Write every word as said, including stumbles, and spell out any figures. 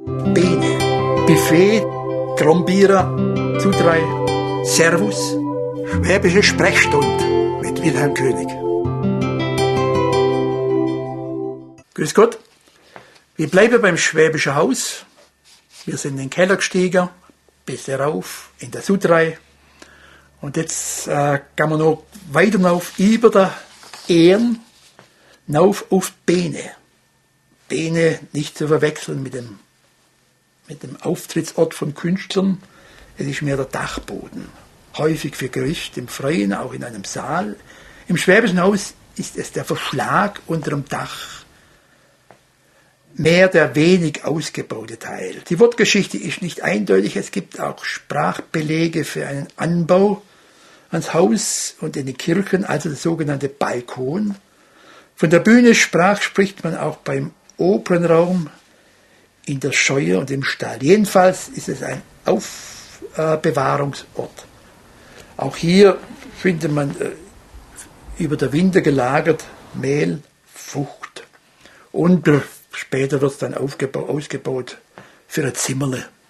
Bene, Buffet, Trombierer, Zudrei, Servus, Schwäbische Sprechstunde mit Wilhelm König. Grüß Gott, wir bleiben beim Schwäbischen Haus. Wir sind in den Keller gestiegen, bis rauf in der Zudrei. Und jetzt äh, gehen wir noch weiter rauf über der Ehren, rauf auf Bene. Bene nicht zu verwechseln mit dem, mit dem Auftrittsort von Künstlern. Es ist mehr der Dachboden. Häufig für Gericht im Freien, auch in einem Saal. Im Schwäbischen Haus ist es der Verschlag unter dem Dach. Mehr der wenig ausgebaute Teil. Die Wortgeschichte ist nicht eindeutig. Es gibt auch Sprachbelege für einen Anbau ans Haus und in den Kirchen, also der sogenannte Balkon. Von der Bühne sprach spricht man auch beim Opernraum, in der Scheune und im Stall. Jedenfalls ist es ein Aufbewahrungsort. Auch hier findet man äh, über der Winter gelagert Mehl, Frucht und äh, später wird es dann aufgebaut, ausgebaut für ein Zimmerle.